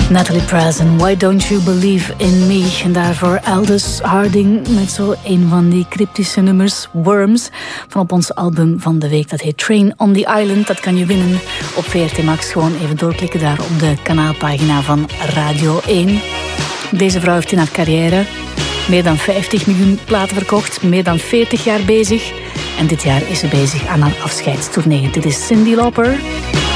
Natalie Prazen, Why Don't You Believe in Me? En daarvoor Aldous Harding met zo een van die cryptische nummers, Worms, van op ons album van de week. Dat heet Train on the Island. Dat kan je winnen op VRT Max. Gewoon even doorklikken daar op de kanaalpagina van Radio 1. Deze vrouw heeft in haar carrière meer dan 50 miljoen platen verkocht, meer dan 40 jaar bezig. En dit jaar is ze bezig aan haar afscheidstournee. Dit is Cyndi Lauper.